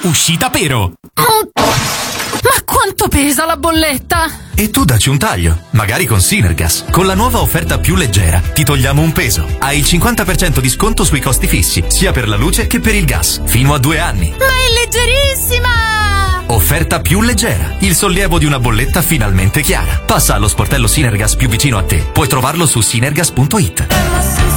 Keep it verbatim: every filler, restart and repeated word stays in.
uscita Pero. Ma quanto pesa la bolletta? E tu dacci un taglio, magari con Sinergas. Con la nuova offerta più leggera ti togliamo un peso. Hai il cinquanta per cento di sconto sui costi fissi, sia per la luce che per il gas, fino a due anni. Ma è leggerissima! Offerta più leggera, il sollievo di una bolletta finalmente chiara. Passa allo sportello Sinergas più vicino a te. Puoi trovarlo su sinergas punto it.